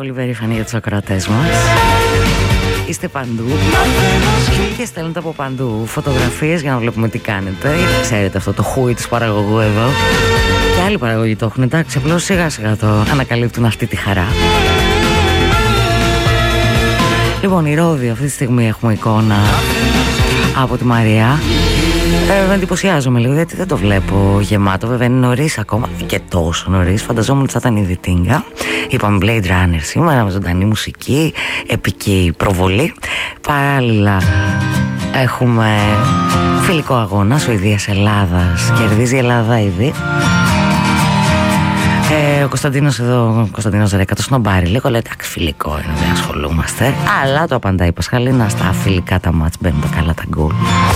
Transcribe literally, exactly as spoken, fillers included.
πολύ περήφανοι για τους ακροατές μας. Είστε παντού και στέλνετε από παντού φωτογραφίες για να βλέπουμε τι κάνετε. Γιατί ξέρετε αυτό το χούι της παραγωγού εδώ. Και άλλοι παραγωγοί το έχουν, εντάξει, απλώς σιγά σιγά το ανακαλύπτουν αυτή τη χαρά. Λοιπόν, η Ρόδη, αυτή τη στιγμή έχουμε εικόνα από τη Μαρία. Ε, με εντυπωσιάζομαι λίγο γιατί δεν το βλέπω γεμάτο. Βέβαια είναι νωρίς ακόμα και τόσο νωρίς. Φανταζόμουν ότι θα ήταν ήδη τίνγκα. Είπαμε Blade Runner σήμερα με ζωντανή μουσική, επική προβολή. Παράλληλα έχουμε φιλικό αγώνα Σουηδίας-Ελλάδας. Κερδίζει η Ελλάδα ήδη. Ε, ο Κωνσταντίνος εδώ, ο Κωνσταντίνος Ρέκα, το σνομπάρει λίγο, λέει εντάξει φιλικό είναι, δεν ασχολούμαστε. Αλλά το απαντάει η Πασχαλίνα, στα φιλικά τα μάτς μπαίνουν τα καλά τα γκολ.